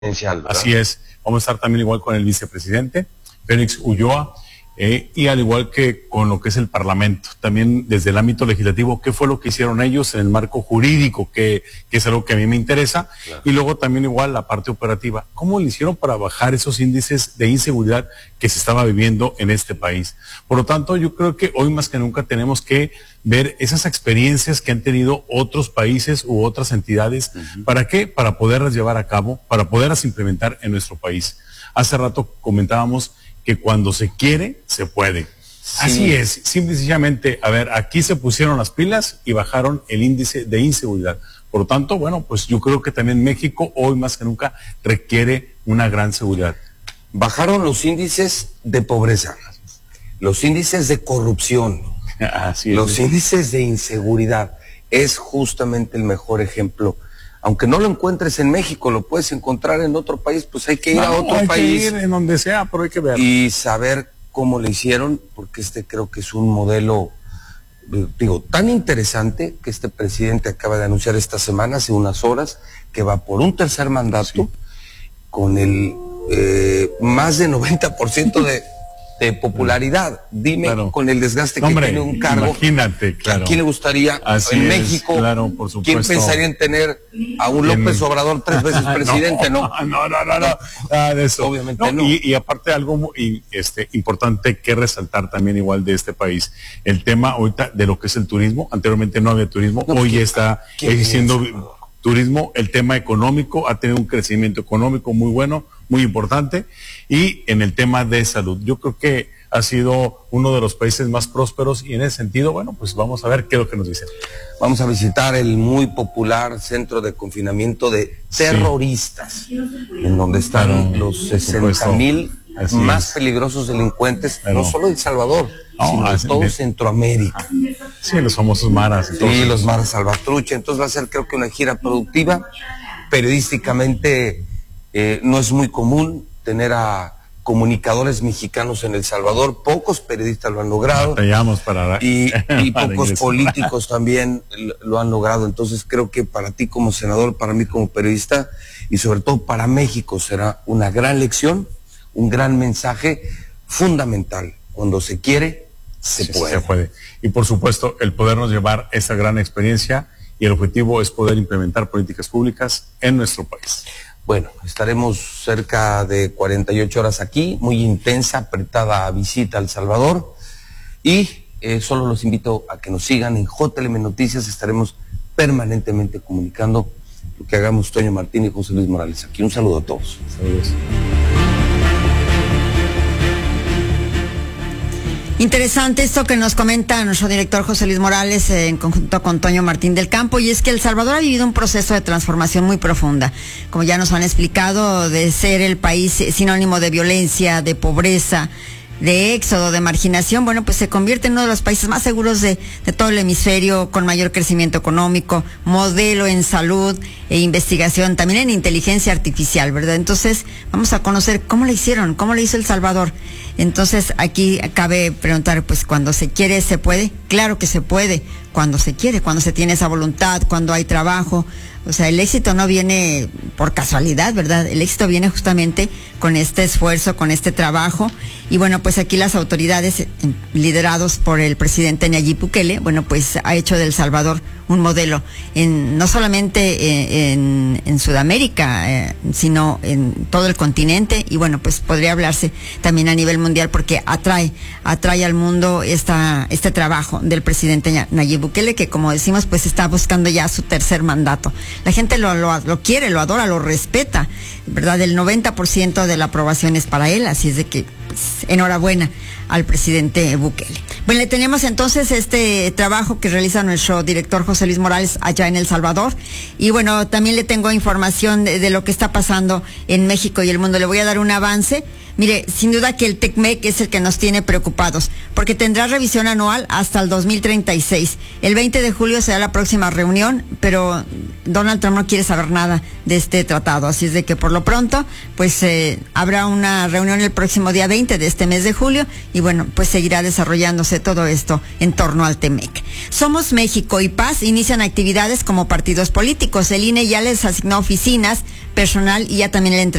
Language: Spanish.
¿verdad? Así es. Vamos a estar también igual con el vicepresidente, Félix Ulloa, y al igual que con lo que es el Parlamento, también desde el ámbito legislativo, qué fue lo que hicieron ellos en el marco jurídico, que es algo que a mí me interesa, claro. Y luego también igual la parte operativa, cómo lo hicieron para bajar esos índices de inseguridad que se estaba viviendo en este país. Por lo tanto, yo creo que hoy más que nunca tenemos que ver esas experiencias que han tenido otros países u otras entidades. ¿Para qué? Para poderlas llevar a cabo, para poderlas implementar en nuestro país. Hace rato comentábamos que cuando se quiere, se puede. Sí. Así es, simple y sencillamente, a ver, aquí se pusieron las pilas y bajaron el índice de inseguridad. Por lo tanto, bueno, pues yo creo que también México hoy más que nunca requiere una gran seguridad. Bajaron los índices de pobreza, los índices de corrupción, los índices de inseguridad. Es justamente el mejor ejemplo. Aunque no lo encuentres en México, lo puedes encontrar en otro país, pues hay que ir a otro país. Hay que ir en donde sea, pero hay que ver. Y saber cómo le hicieron, porque creo que es un modelo, tan interesante, que este presidente acaba de anunciar esta semana, hace unas horas, que va por un tercer mandato, con el más de 90% de popularidad. Dime, claro, con el desgaste que tiene un cargo. Imagínate, claro. ¿A quién le gustaría en México? Claro, por supuesto. ¿Quién pensaría en tener a un López Obrador 3 veces presidente? No, nada de eso. Obviamente no. Y aparte algo muy importante que resaltar también igual de este país, el tema ahorita de lo que es el turismo. Anteriormente no había turismo, hoy está existiendo turismo. El tema económico ha tenido un crecimiento económico muy bueno, muy importante, y en el tema de salud, yo creo que ha sido uno de los países más prósperos, y en ese sentido, bueno, pues vamos a ver qué es lo que nos dicen. Vamos a visitar el muy popular centro de confinamiento de terroristas, en donde están los 60,000 más peligrosos delincuentes, no solo de El Salvador, sino de todo Centroamérica. Sí, los famosos maras. Sí, los maras salvatrucha. Entonces va a ser, creo que, una gira productiva. Periodísticamente no es muy común tener a comunicadores mexicanos en El Salvador. Pocos periodistas lo han logrado. Y pocos políticos también lo han logrado. Entonces creo que para ti como senador, para mí como periodista, y sobre todo para México, será una gran lección, un gran mensaje fundamental. Cuando se quiere, se puede. Se puede. Y por supuesto, el podernos llevar esa gran experiencia, y el objetivo es poder implementar políticas públicas en nuestro país. Bueno, estaremos cerca de 48 horas aquí, muy intensa, apretada visita a El Salvador, y solo los invito a que nos sigan en JLM Noticias. Estaremos permanentemente comunicando lo que hagamos Toño Martín y José Luis Morales aquí. Un saludo a todos. Saludos. Interesante esto que nos comenta nuestro director José Luis Morales en conjunto con Toño Martín del Campo, y es que El Salvador ha vivido un proceso de transformación muy profunda, como ya nos han explicado, de ser el país sinónimo de violencia, de pobreza, de éxodo, de marginación. Bueno, pues se convierte en uno de los países más seguros de todo el hemisferio, con mayor crecimiento económico, modelo en salud e investigación, también en inteligencia artificial, ¿verdad? Entonces, vamos a conocer cómo le hicieron, cómo le hizo El Salvador. Entonces, aquí cabe preguntar, pues, ¿cuando se quiere, se puede? Claro que se puede, cuando se quiere, cuando se tiene esa voluntad, cuando hay trabajo. O sea, el éxito no viene por casualidad, ¿verdad? El éxito viene justamente con este esfuerzo, con este trabajo. Y bueno, pues aquí las autoridades, liderados por el presidente Nayib Bukele, bueno, pues ha hecho de El Salvador un modelo, no solamente en Sudamérica, sino en todo el continente. Y bueno, pues podría hablarse también a nivel mundial, porque atrae al mundo este trabajo del presidente Nayib Bukele, que, como decimos, pues está buscando ya su tercer mandato. La gente lo quiere, lo adora, lo respeta, ¿verdad? El 90% de la aprobación es para él, así es de que, pues, enhorabuena al presidente Bukele. Bueno, le tenemos entonces este trabajo que realiza nuestro director José Luis Morales allá en El Salvador, y bueno, también le tengo información de lo que está pasando en México y el mundo. Le voy a dar un avance Mire, sin duda que el TECMEC es el que nos tiene preocupados, porque tendrá revisión anual hasta el 2036. El 20 de julio será la próxima reunión, pero Donald Trump no quiere saber nada de este tratado, así es de que por lo pronto, pues habrá una reunión el próximo día 20 de este mes de julio, y bueno, pues seguirá desarrollándose todo esto en torno al TEMEC. Somos México y Paz inician actividades como partidos políticos. El INE ya les asignó oficinas, personal y ya también el